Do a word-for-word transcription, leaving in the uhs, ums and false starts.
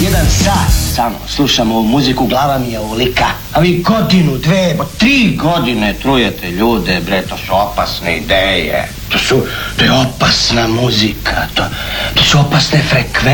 jedan sat samo slušam ovu muziku, glava mi je ovolika. A vi godinu, dve, po tri godine trujete ljude, bre, to su opasne ideje. To su, to je opasna muzika, to, to su opasne frekvencije.